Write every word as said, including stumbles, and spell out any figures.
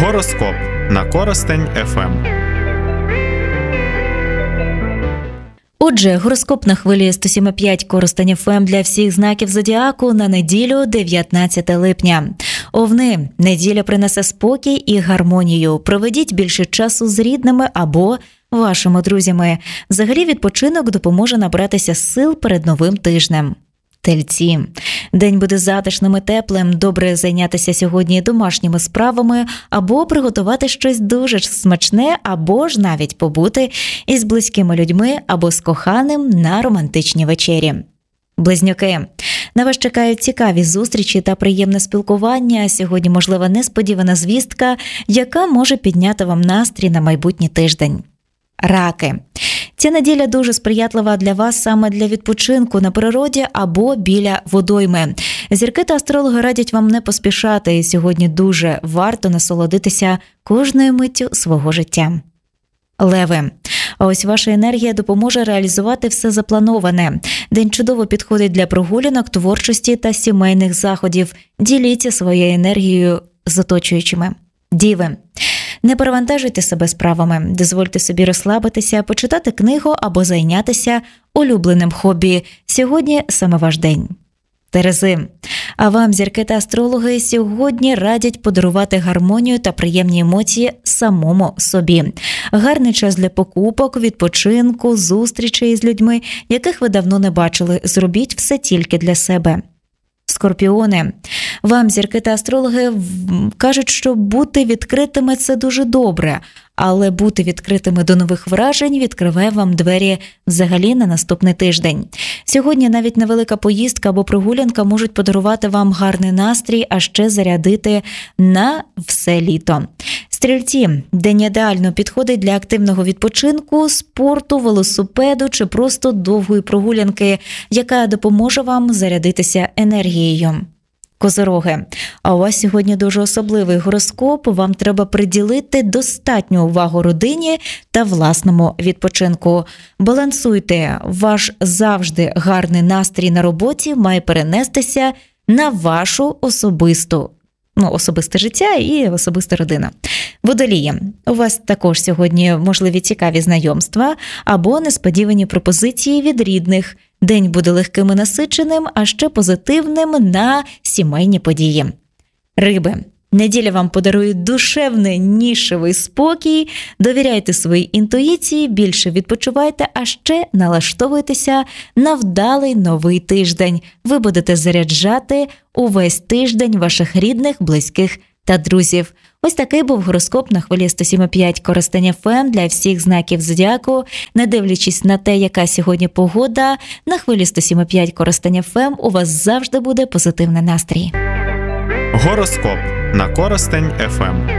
Гороскоп на Коростень еф ем. Отже, гороскоп на хвилі сто сім і п'ять Коростень еф ем для всіх знаків зодіаку на неділю дев'ятнадцяте липня. Овни. Неділя принесе спокій і гармонію. Проведіть більше часу з рідними або вашими друзями. Взагалі відпочинок допоможе набратися сил перед новим тижнем. Тельці. День буде затишним і теплим. Добре зайнятися сьогодні домашніми справами або приготувати щось дуже смачне, або ж навіть побути із близькими людьми або з коханим на романтичній вечері. Близнюки. На вас чекають цікаві зустрічі та приємне спілкування. Сьогодні можлива несподівана звістка, яка може підняти вам настрій на майбутній тиждень. Раки. Ця неділя дуже сприятлива для вас саме для відпочинку на природі або біля водойми. Зірки та астрологи радять вам не поспішати, і сьогодні дуже варто насолодитися кожною миттю свого життя. Леви. А ось ваша енергія допоможе реалізувати все заплановане. День чудово підходить для прогулянок, творчості та сімейних заходів. Діліться своєю енергією з оточуючими. Діви. Не перевантажуйте себе справами, дозвольте собі розслабитися, почитати книгу або зайнятися улюбленим хобі. Сьогодні саме ваш день. Терези. А вам зірки та астрологи сьогодні радять подарувати гармонію та приємні емоції самому собі. Гарний час для покупок, відпочинку, зустрічей з людьми, яких ви давно не бачили. Зробіть все тільки для себе. Скорпіони. Вам зірки та астрологи кажуть, що бути відкритими – це дуже добре, але бути відкритими до нових вражень відкриває вам двері взагалі на наступний тиждень. Сьогодні навіть невелика поїздка або прогулянка можуть подарувати вам гарний настрій, а ще зарядити на все літо. Стрільці. День ідеально підходить для активного відпочинку, спорту, велосипеду чи просто довгої прогулянки, яка допоможе вам зарядитися енергією. Козороги. А у вас сьогодні дуже особливий гороскоп, вам треба приділити достатню увагу родині та власному відпочинку. Балансуйте, ваш завжди гарний настрій на роботі має перенестися на вашу особисту, ну, особисте життя і особиста родина. Водолії. У вас також сьогодні можливі цікаві знайомства або несподівані пропозиції від рідних. День буде легким і насиченим, а ще позитивним на сімейні події. Риби. Неділя вам подарує душевний, нішевий спокій. Довіряйте своїй інтуїції, більше відпочивайте, а ще налаштовуйтеся на вдалий новий тиждень. Ви будете заряджати увесь тиждень ваших рідних, близьких та друзів. Ось такий був гороскоп на хвилі сто сім і п'ять Коростень еф ем для всіх знаків зодіаку. Не дивлячись на те, яка сьогодні погода, на хвилі сто сім і п'ять Коростень еф ем у вас завжди буде позитивний настрій. Гороскоп на Коростень еф ем.